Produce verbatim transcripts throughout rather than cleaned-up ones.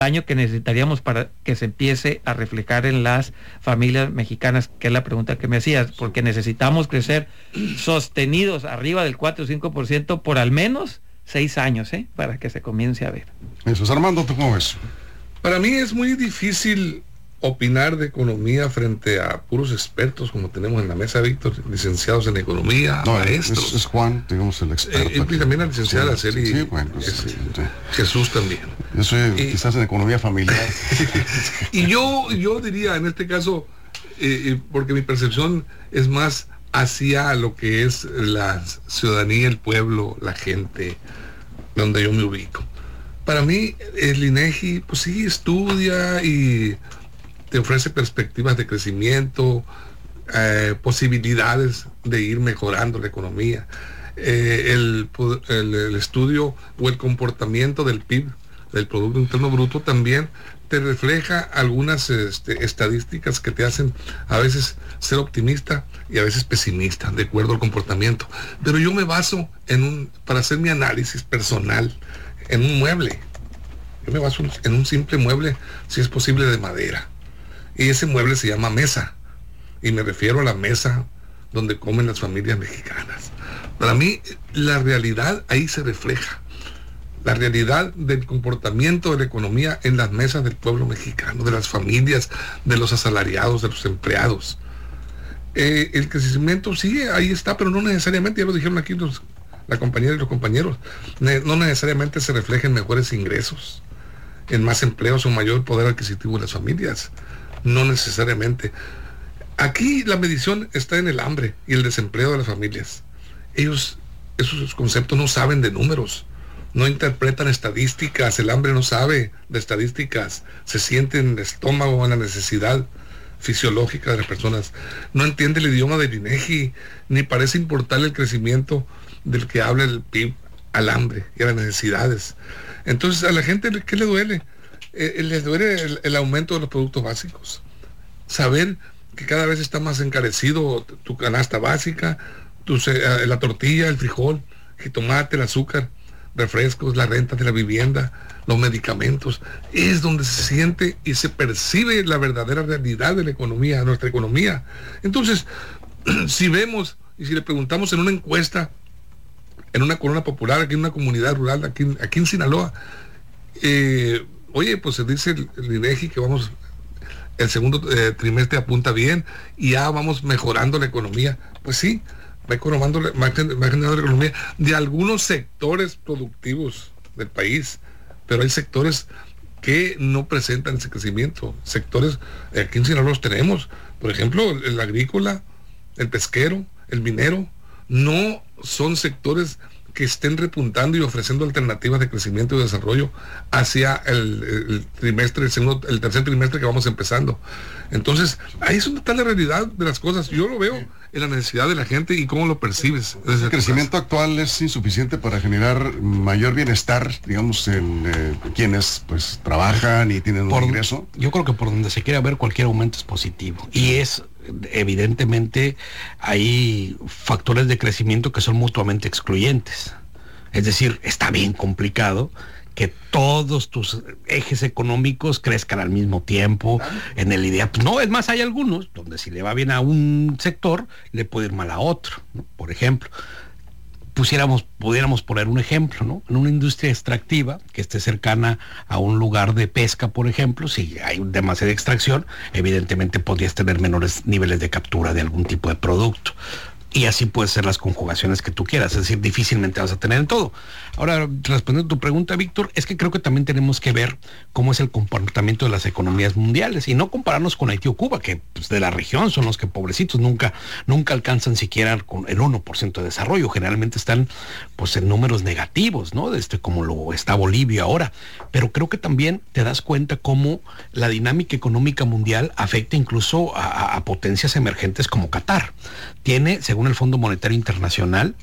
año que necesitaríamos para que se empiece a reflejar en las familias mexicanas, que es la pregunta que me hacías, porque necesitamos crecer sostenidos arriba del cuatro o cinco por ciento por al menos seis años, ¿eh? Para que se comience a ver. Eso es. Armando, ¿tú cómo ves? Para mí es muy difícil opinar de economía frente a puros expertos como tenemos en la mesa, Víctor, licenciados en economía, no, maestros. Es, es Juan, digamos, el experto. Eh, y también la licenciada sí, Araceli. Sí, bueno, pues, es, sí, sí. Jesús también. Yo soy y, quizás en economía familiar. Y yo, yo diría, en este caso, eh, porque mi percepción es más hacia lo que es la ciudadanía, el pueblo, la gente, donde yo me ubico. Para mí, el INEGI, pues sí, estudia y te ofrece perspectivas de crecimiento, eh, posibilidades de ir mejorando la economía. Eh, el, el, el estudio o el comportamiento del P I B, del Producto Interno Bruto, también te refleja algunas este, estadísticas que te hacen a veces ser optimista y a veces pesimista, de acuerdo al comportamiento. Pero yo me baso en un, para hacer mi análisis personal, en un mueble. Yo me baso en un simple mueble, si es posible, de madera. Y ese mueble se llama mesa. Y me refiero a la mesa donde comen las familias mexicanas. Para mí, la realidad ahí se refleja. La realidad del comportamiento de la economía en las mesas del pueblo mexicano, de las familias, de los asalariados, de los empleados. Eh, el crecimiento sí, ahí está, pero no necesariamente, ya lo dijeron aquí los, la compañera y los compañeros, ne, no necesariamente se refleja en mejores ingresos, en más empleos o mayor poder adquisitivo de las familias. No necesariamente. Aquí la medición está en el hambre y el desempleo de las familias. Ellos, esos conceptos no saben de números, no interpretan estadísticas, el hambre no sabe de estadísticas, se siente en el estómago, en la necesidad fisiológica de las personas. No entiende el idioma del INEGI, ni parece importarle el crecimiento del que habla el P I B al hambre y a las necesidades. Entonces, a la gente, ¿qué le duele? Eh, les duele el, el aumento de los productos básicos. Saber que cada vez está más encarecido tu canasta básica, tu, eh, la tortilla, el frijol, el tomate, el azúcar, refrescos, la renta de la vivienda, los medicamentos. Es donde se siente y se percibe la verdadera realidad de la economía, nuestra economía. Entonces, si vemos y si le preguntamos en una encuesta, en una colonia popular, aquí en una comunidad rural, aquí, aquí en Sinaloa, eh, oye, pues se dice el, el INEGI que vamos, el segundo eh, trimestre apunta bien y ya vamos mejorando la economía. Pues sí, va economando, va generando la economía de algunos sectores productivos del país, pero hay sectores que no presentan ese crecimiento. Sectores, aquí en Sinaloa los tenemos, por ejemplo, el, el agrícola, el pesquero, el minero, no son sectores que estén repuntando y ofreciendo alternativas de crecimiento y desarrollo hacia el, el trimestre, el segundo, el tercer trimestre que vamos empezando. Entonces, ahí es donde está la realidad de las cosas. Yo lo veo en la necesidad de la gente y cómo lo percibes. El crecimiento actual es insuficiente para generar mayor bienestar, digamos, en eh, quienes pues trabajan y tienen por, un ingreso. Yo creo que por donde se quiera ver, cualquier aumento es positivo. Y es, evidentemente, hay factores de crecimiento que son mutuamente excluyentes. Es decir, está bien complicado que todos tus ejes económicos crezcan al mismo tiempo. En el idea, pues no, es más, hay algunos donde si le va bien a un sector, le puede ir mal a otro, ¿no? Por ejemplo, pusiéramos, pudiéramos poner un ejemplo, ¿no? En una industria extractiva que esté cercana a un lugar de pesca, por ejemplo, si hay demasiada extracción, evidentemente podrías tener menores niveles de captura de algún tipo de producto. Y así pueden ser las conjugaciones que tú quieras, es decir, difícilmente vas a tener en todo. Ahora, respondiendo a tu pregunta, Víctor, es que creo que también tenemos que ver cómo es el comportamiento de las economías mundiales y no compararnos con Haití o Cuba, que pues, de la región son los que pobrecitos nunca, nunca alcanzan siquiera con el uno por ciento de desarrollo, generalmente están pues en números negativos, ¿no? Este, como lo está Bolivia ahora. Pero creo que también te das cuenta cómo la dinámica económica mundial afecta incluso a, a potencias emergentes como Qatar. Tiene, según el Fondo Monetario Internacional,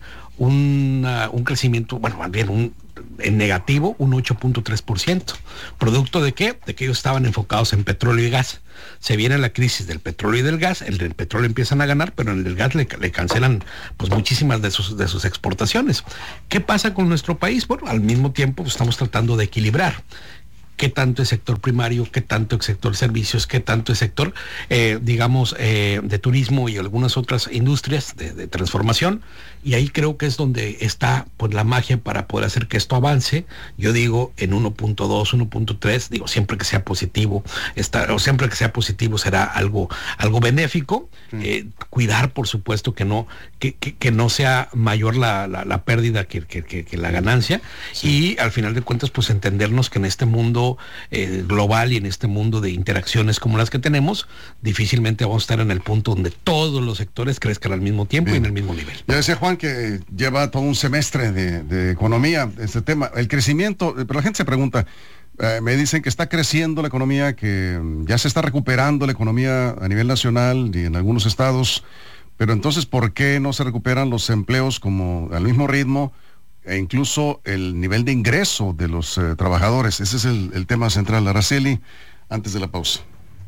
un, uh, un crecimiento, bueno, más bien un, en negativo, un ocho punto tres por ciento. ¿Producto de qué? De que ellos estaban enfocados en petróleo y gas. Se viene la crisis del petróleo y del gas, el del petróleo empiezan a ganar, pero en el del gas le, le cancelan pues muchísimas de sus, de sus exportaciones. ¿Qué pasa con nuestro país? Bueno, al mismo tiempo pues, estamos tratando de equilibrar. qué tanto es sector primario, qué tanto es sector servicios, qué tanto es sector, eh, digamos, eh, de turismo y algunas otras industrias de, de transformación. Y ahí creo que es donde está pues la magia para poder hacer que esto avance. Yo digo en uno punto dos, uno punto tres, digo siempre que sea positivo, está, o siempre que sea positivo será algo, algo benéfico. Mm. Eh, cuidar, por supuesto, que no, que, que, que no sea mayor la, la, la pérdida que, que, que, que la ganancia. Sí. Y al final de cuentas, pues entendernos que en este mundo eh, global y en este mundo de interacciones como las que tenemos, difícilmente vamos a estar en el punto donde todos los sectores crezcan al mismo tiempo. Bien. Y en el mismo nivel. Ya decía Juan que lleva todo un semestre de, de economía, este tema, el crecimiento, pero la gente se pregunta, eh, me dicen que está creciendo la economía, que ya se está recuperando la economía a nivel nacional y en algunos estados, pero entonces, ¿por qué no se recuperan los empleos como al mismo ritmo e incluso el nivel de ingreso de los eh, trabajadores? Ese es el, el tema central. Araceli, antes de la pausa.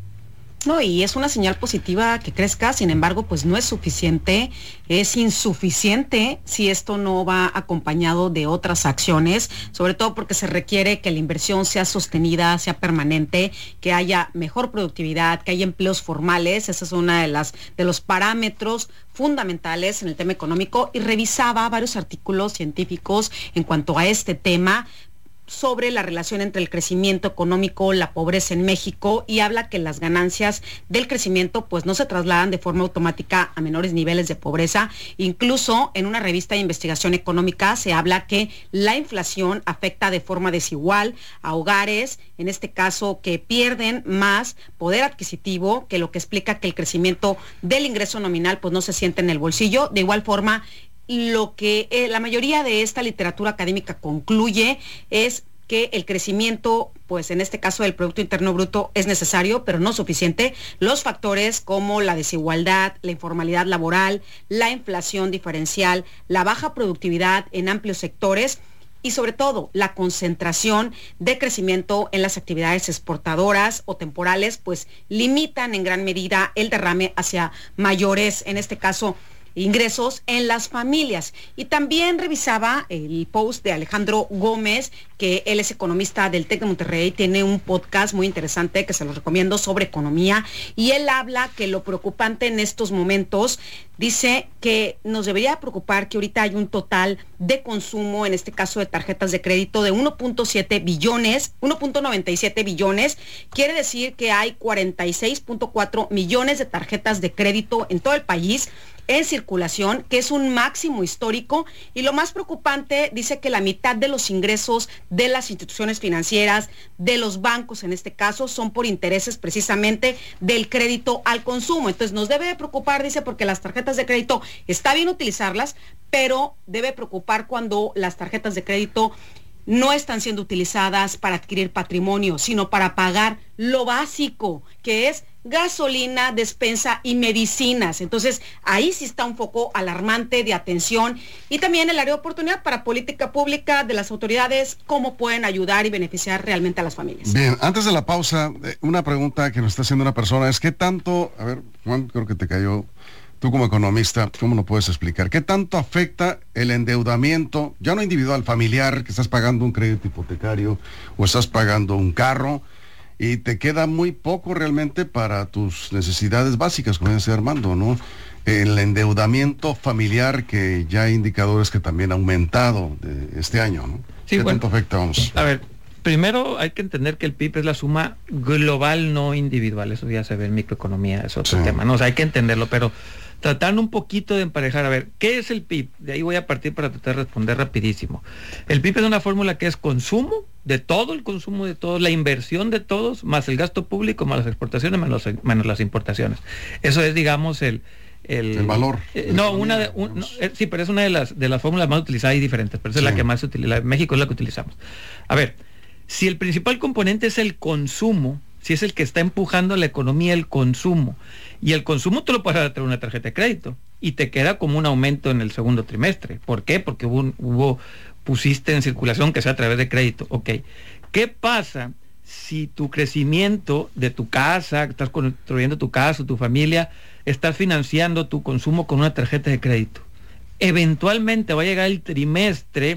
No, y es una señal positiva que crezca, sin embargo, pues no es suficiente, es insuficiente si esto no va acompañado de otras acciones, sobre todo porque se requiere que la inversión sea sostenida, sea permanente, que haya mejor productividad, que haya empleos formales. Ese es uno de las de los parámetros fundamentales en el tema económico, y revisaba varios artículos científicos en cuanto a este tema sobre la relación entre el crecimiento económico, la pobreza en México, y habla que las ganancias del crecimiento pues no se trasladan de forma automática a menores niveles de pobreza. Incluso en una revista de investigación económica se habla que la inflación afecta de forma desigual a hogares, en este caso que pierden más poder adquisitivo, que lo que explica que el crecimiento del ingreso nominal pues no se siente en el bolsillo. De igual forma, lo que eh, la mayoría de esta literatura académica concluye es que el crecimiento, pues en este caso del Producto Interno Bruto, es necesario, pero no suficiente. Los factores como la desigualdad, la informalidad laboral, la inflación diferencial, la baja productividad en amplios sectores y sobre todo la concentración de crecimiento en las actividades exportadoras o temporales, pues limitan en gran medida el derrame hacia mayores, en este caso, ingresos en las familias. Y también revisaba el post de Alejandro Gómez, que él es economista del TEC de Monterrey, tiene un podcast muy interesante que se los recomiendo sobre economía, y él habla que lo preocupante en estos momentos, dice que nos debería preocupar que ahorita hay un total de consumo, en este caso de tarjetas de crédito, de uno punto siete billones, uno punto noventa y siete billones, quiere decir que hay cuarenta y seis punto cuatro millones de tarjetas de crédito en todo el país en circulación, que es un máximo histórico. Y lo más preocupante, dice que la mitad de los ingresos de las instituciones financieras, de los bancos en este caso, son por intereses precisamente del crédito al consumo. Entonces nos debe preocupar, dice, porque las tarjetas de crédito está bien utilizarlas, pero debe preocupar cuando las tarjetas de crédito no están siendo utilizadas para adquirir patrimonio, sino para pagar lo básico, que es gasolina, despensa y medicinas. Entonces, ahí sí está un foco alarmante de atención, y también el área de oportunidad para política pública de las autoridades, cómo pueden ayudar y beneficiar realmente a las familias. Bien, antes de la pausa, una pregunta que nos está haciendo una persona es: ¿qué tanto, a ver, Juan, creo que te cayó, tú como economista, cómo lo puedes explicar, qué tanto afecta el endeudamiento, ya no individual, familiar, que estás pagando un crédito hipotecario o estás pagando un carro y te queda muy poco realmente para tus necesidades básicas, como decía Armando, ¿no? El endeudamiento familiar, que ya hay indicadores que también ha aumentado de este año, ¿no? Sí, ¿Qué bueno, tanto afecta? Vamos. A ver, primero hay que entender que el P I B es la suma global, no individual. Eso ya se ve en microeconomía, es otro sí. tema, ¿no? O sea, hay que entenderlo, pero tratando un poquito de emparejar, a ver, ¿qué es el P I B? De ahí voy a partir para tratar de responder rapidísimo. El P I B es una fórmula que es consumo, de todo el consumo de todos, la inversión de todos, más el gasto público, más las exportaciones, menos, menos las importaciones. Eso es, digamos, el... El, el valor. Eh, no, una de, un, no, eh, sí, pero es una de las de las fórmulas más utilizadas y diferentes, pero esa sí. es la que más se utiliza. En México es la que utilizamos. A ver, si el principal componente es el consumo, si es el que está empujando la economía, el consumo, y el consumo tú lo puedes dar a través de una tarjeta de crédito, y te queda como un aumento en el segundo trimestre. ¿Por qué? Porque hubo, un, hubo pusiste en circulación que sea a través de crédito. Ok. ¿Qué pasa si tu crecimiento de tu casa, estás construyendo tu casa, tu familia, estás financiando tu consumo con una tarjeta de crédito? Eventualmente va a llegar el trimestre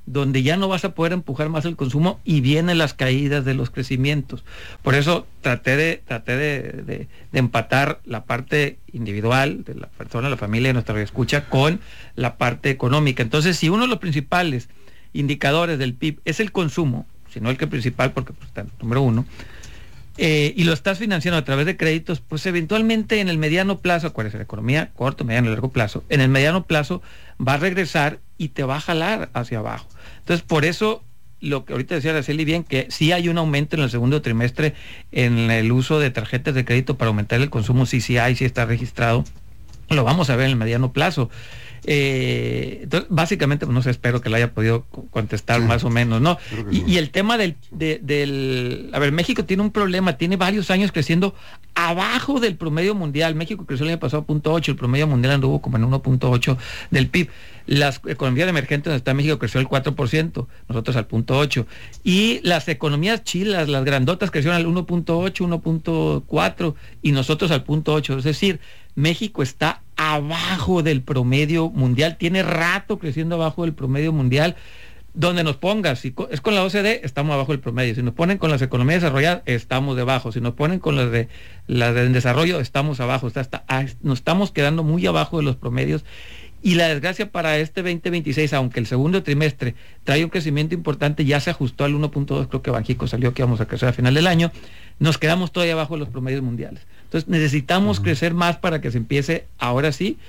donde ya no vas a poder empujar más el consumo y vienen las caídas de los crecimientos. Por eso traté de traté de, de, de empatar la parte individual de la persona, la familia, de nuestra escucha, con la parte económica. Entonces, si uno de los principales indicadores del P I B es el consumo, si no el que principal, porque pues, está el número uno, eh, y lo estás financiando a través de créditos, pues eventualmente en el mediano plazo, acuérdense, la economía corto, mediano y largo plazo, en el mediano plazo va a regresar y te va a jalar hacia abajo. Entonces, por eso, lo que ahorita decía Araceli bien, que sí hay un aumento en el segundo trimestre en el uso de tarjetas de crédito para aumentar el consumo, sí, sí hay, sí está registrado, lo vamos a ver en el mediano plazo. Eh, entonces, básicamente, pues, no sé, espero que lo haya podido contestar sí, más o menos, ¿no? Y, y el tema del, de, del... A ver, México tiene un problema, tiene varios años creciendo abajo del promedio mundial. México creció el año pasado a punto ocho, el promedio mundial anduvo como en uno punto ocho del P I B. Las economías emergentes donde está México creció el cuatro por ciento, nosotros al punto ocho. Y las economías chilas, las grandotas, crecieron al uno punto ocho, uno punto cuatro y nosotros al punto ocho. Es decir, México está abajo del promedio mundial, tiene rato creciendo abajo del promedio mundial. Donde nos pongas, si es con la O C D, estamos abajo del promedio. Si nos ponen con las economías desarrolladas, estamos debajo. Si nos ponen con las de las de desarrollo, estamos abajo. Está, está, nos estamos quedando muy abajo de los promedios. Y la desgracia para este veinte veintiséis, aunque el segundo trimestre trae un crecimiento importante, ya se ajustó al uno punto dos, creo que Banxico salió que íbamos a crecer a final del año, nos quedamos todavía abajo de los promedios mundiales. Entonces necesitamos uh-huh. crecer más para que se empiece, ahora sí,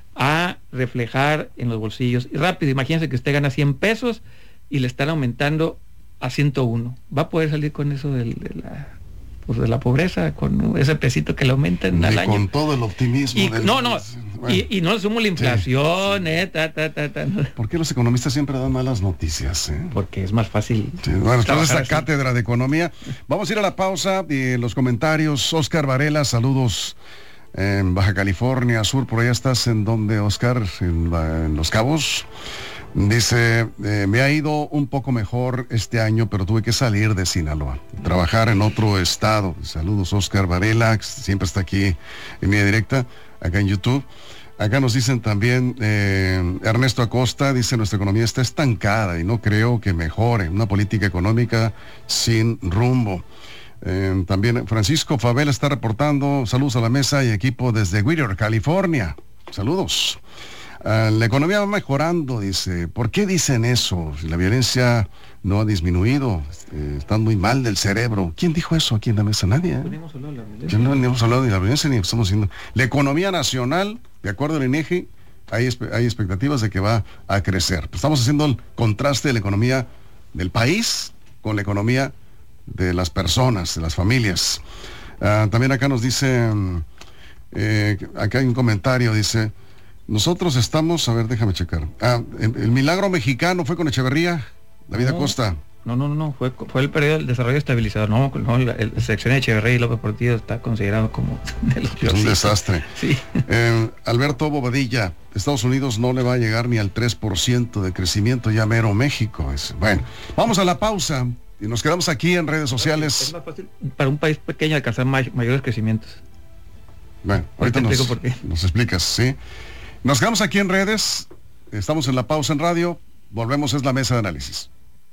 a reflejar en los bolsillos. Y rápido, imagínense que usted gana cien pesos y le están aumentando a ciento uno. ¿Va a poder salir con eso del, de la... pues de la pobreza, con ese pesito que le aumentan al año? Con todo el optimismo. Y, del, no, no, bueno, y, y no le sumo la inflación, sí, sí. eh, ta, ta, ta, ta. ¿Por qué los economistas siempre dan malas noticias? Eh? Porque es más fácil. Sí, bueno, después de esta así. cátedra de economía, vamos a ir a la pausa y en los comentarios, Oscar Varela, saludos en Baja California Sur, por allá estás, ¿en dónde, Oscar? En, en Los Cabos. Dice, eh, me ha ido un poco mejor este año, pero tuve que salir de Sinaloa, trabajar en otro estado. Saludos, Oscar Varela, que siempre está aquí en línea directa, acá en YouTube. Acá nos dicen también, eh, Ernesto Acosta, dice, nuestra economía está estancada y no creo que mejore. Una política económica sin rumbo. Eh, también Francisco Favela está reportando, saludos a la mesa y equipo desde Whittier, California. Saludos. Uh, la economía va mejorando, dice. ¿Por qué dicen eso? Si la violencia no ha disminuido, eh, están muy mal del cerebro. ¿Quién dijo eso aquí en la mesa? Nadie. ¿eh? No hemos hablado de la violencia. No, no hemos hablado de la violencia ni estamos diciendo. La economía nacional, de acuerdo al INEGI, hay, hay expectativas de que va a crecer. Estamos haciendo el contraste de la economía del país con la economía de las personas, de las familias. Uh, también acá nos dice, eh, acá hay un comentario, dice... Nosotros estamos, a ver, déjame checar. Ah, el, el milagro mexicano fue con Echeverría, David no, Acosta. No, no, no, no, fue, fue el periodo del desarrollo estabilizador. No, no el, el sección de Echeverría y López Portillo está considerado como de los peores. Es un desastre. Sí. Eh, Alberto Bobadilla, Estados Unidos no le va a llegar ni al tres por ciento de crecimiento, ya mero México. Es, bueno, vamos a la pausa y nos quedamos aquí en redes sociales. Es más fácil para un país pequeño alcanzar may, mayores crecimientos. Bueno, ahorita nos, por qué. nos explicas, ¿sí? Nos quedamos aquí en redes, estamos en la pausa en radio, volvemos, es la mesa de análisis.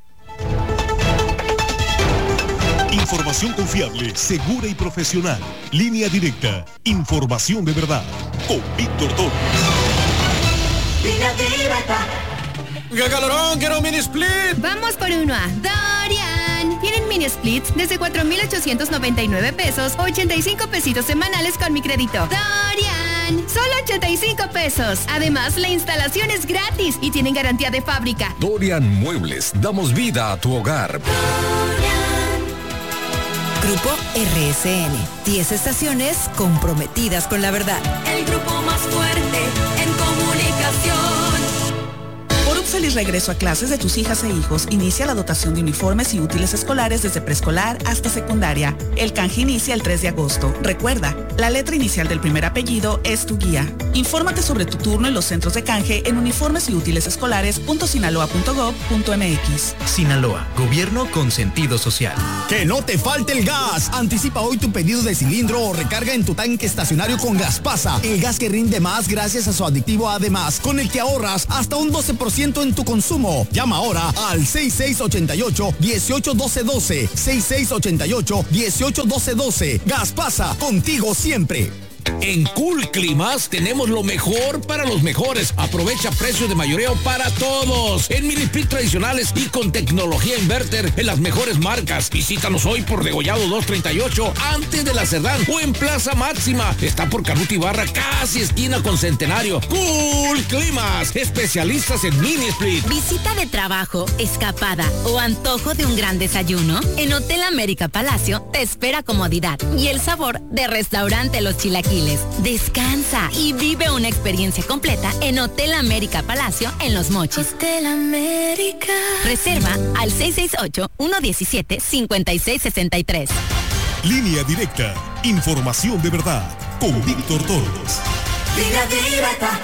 Información confiable, segura y profesional. Línea directa, información de verdad. Con Víctor Torres. Línea directa. ¡Qué calorón! ¡Quiero un mini split! Vamos por uno a Dorian. Tienen mini splits desde cuatro mil ochocientos noventa y nueve pesos, ochenta y cinco pesitos semanales con mi crédito. Dorian, solo ochenta y cinco pesos. Además, la instalación es gratis y tienen garantía de fábrica. Dorian Muebles, damos vida a tu hogar. Dorian. Grupo R S N, diez estaciones comprometidas con la verdad. El grupo más fuerte en comunicación. Por un feliz regreso a clases de tus hijas e hijos, inicia la dotación de uniformes y útiles escolares desde preescolar hasta secundaria. El canje inicia el tres de agosto. Recuerda, la letra inicial del primer apellido es tu guía. Infórmate sobre tu turno en los centros de canje en uniformes y útiles escolares punto sinaloa punto gob punto mx. Sinaloa, gobierno con sentido social. ¡Que no te falte el gas! Anticipa hoy tu pedido de cilindro o recarga en tu tanque estacionario con Gaspasa, el gas que rinde más gracias a su aditivo Además, con el que ahorras hasta un doce por ciento en tu consumo. Llama ahora al seis seis ocho ocho, uno ocho uno dos uno dos. seis seis ocho ocho, uno ocho uno dos uno dos. Gaspasa, contigo siempre. En Cool Climas tenemos lo mejor para los mejores. Aprovecha precios de mayoreo para todos. En mini split tradicionales y con tecnología inverter en las mejores marcas. Visítanos hoy por Degollado dos treinta y ocho antes de la Cerdán o en Plaza Máxima. Está por Canuto Ibarra, casi esquina con Centenario. Cool Climas, especialistas en mini split. Visita de trabajo, escapada o antojo de un gran desayuno. En Hotel América Palacio te espera comodidad y el sabor de Restaurante Los Chilaquiles. Descansa y vive una experiencia completa en Hotel América Palacio en Los Mochis. Hotel América. Reserva al seis seis ocho, uno uno siete, cinco seis seis tres. Línea Directa. Información de verdad. Con Víctor Torres. Línea Directa.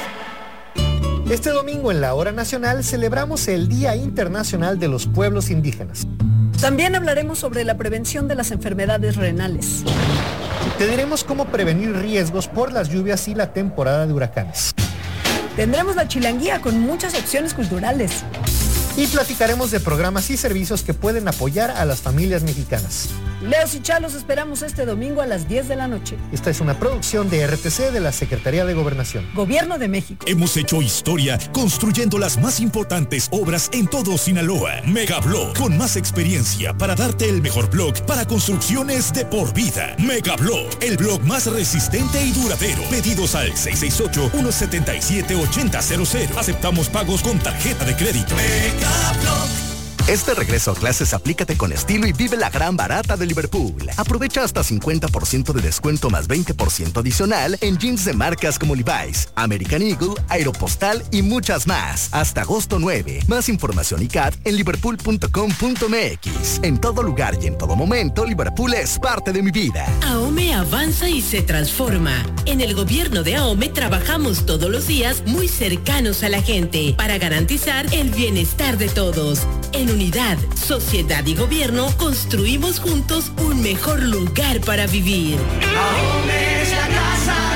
Este domingo en la Hora Nacional celebramos el Día Internacional de los Pueblos Indígenas. También hablaremos sobre la prevención de las enfermedades renales. Te diremos cómo prevenir riesgos por las lluvias y la temporada de huracanes. Tendremos la chilanguía con muchas opciones culturales. Y platicaremos de programas y servicios que pueden apoyar a las familias mexicanas. Leos y Chalos esperamos este domingo a las diez de la noche. Esta es una producción de R T C de la Secretaría de Gobernación. Gobierno de México. Hemos hecho historia construyendo las más importantes obras en todo Sinaloa. Megablog, con más experiencia para darte el mejor blog para construcciones de por vida. Megablog, el blog más resistente y duradero. Pedidos al seis seis ocho, uno siete siete, ocho cero cero cero. Aceptamos pagos con tarjeta de crédito. Megablog. Este regreso a clases aplícate con estilo y vive la gran barata de Liverpool. Aprovecha hasta cincuenta por ciento de descuento más veinte por ciento adicional en jeans de marcas como Levi's, American Eagle, Aeropostal y muchas más. Hasta agosto nueve. Más información y C A T en liverpool punto com punto m x. En todo lugar y en todo momento, Liverpool es parte de mi vida. AOME avanza y se transforma. En el gobierno de AOME trabajamos todos los días muy cercanos a la gente para garantizar el bienestar de todos. En unidad, sociedad y gobierno construimos juntos un mejor lugar para vivir. AOME es la casa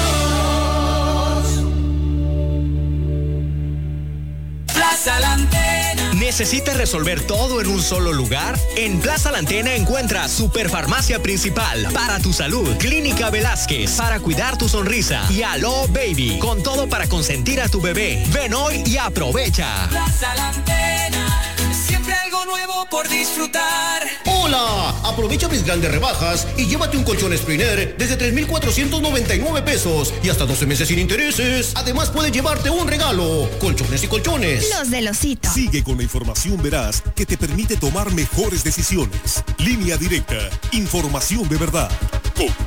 de todos. Plaza La Antena. ¿Necesitas resolver todo en un solo lugar? En Plaza La Antena encuentras Superfarmacia Principal para tu salud, Clínica Velázquez para cuidar tu sonrisa y Aló Baby con todo para consentir a tu bebé. Ven hoy y aprovecha. Plaza La Antena. Siempre algo nuevo por disfrutar. ¡Hola! Aprovecha mis grandes rebajas y llévate un colchón Spriner desde tres mil cuatrocientos noventa y nueve pesos y hasta doce meses sin intereses. Además puedes llevarte un regalo. Colchones y colchones. Los del Osito. Sigue con la información veraz que te permite tomar mejores decisiones. Línea Directa. Información de verdad. Con